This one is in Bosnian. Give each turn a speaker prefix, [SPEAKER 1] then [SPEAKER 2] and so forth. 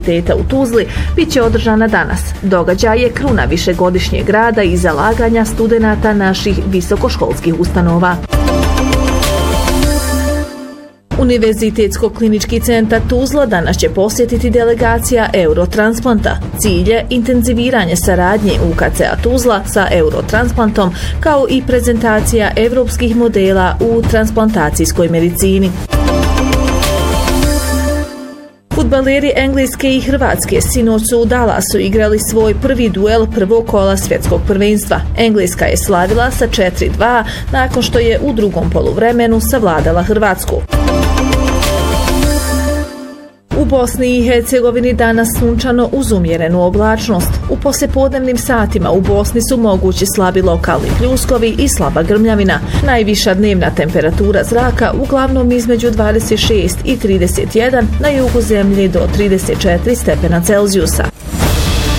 [SPEAKER 1] u Tuzli bit će održana danas. Događaj je kruna višegodišnjeg rada i zalaganja studenata naših visokoškolskih ustanova. Univerzitetsko-klinički centar Tuzla danas će posjetiti delegacija Eurotransplanta. Cilj je intenziviranje saradnje UKC-a Tuzla sa Eurotransplantom kao i prezentacija evropskih modela u transplantacijskoj medicini. Fudbaleri Engleske i Hrvatske sinoć su u Dallasu igrali svoj prvi duel prvog kola svjetskog prvenstva. Engleska je slavila sa 4-2 nakon što je u drugom poluvremenu savladala Hrvatsku. U Bosni i Hercegovini danas sunčano uz umjerenu oblačnost. U poslijepodnevnim satima u Bosni su mogući slabi lokalni pljuskovi i slaba grmljavina. Najviša dnevna temperatura zraka uglavnom između 26 i 31, na jugu zemlje do 34 stepena Celzijusa.